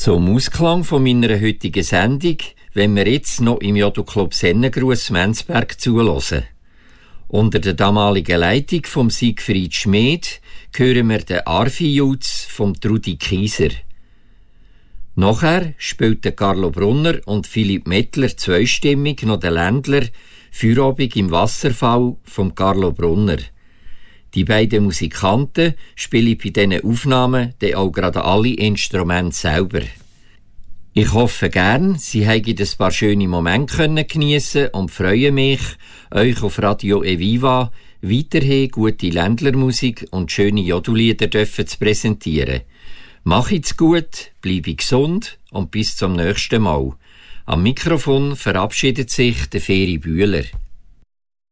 Zum Ausklang von meiner heutigen Sendung, wenn wir jetzt noch im Jodelclub Sennengruß Menzberg zuhören. Unter der damaligen Leitung von Siegfried Schmid hören wir den Arfi-Jutz von Trudi Kieser. Nachher spielten Carlo Brunner und Philipp Mettler zweistimmig noch den Ländler «Feierabend im Wasserfall» von Carlo Brunner. Die beiden Musikanten spielen bei diesen Aufnahmen dann auch gerade alle Instrumente selber. Ich hoffe gern, Sie haben ein paar schöne Momente geniessen und freue mich, euch auf Radio Eviva weiterhin gute Ländlermusik und schöne Jodellieder zu präsentieren. Macht's gut, bleibe gesund und bis zum nächsten Mal. Am Mikrofon verabschiedet sich der Feri Bühler.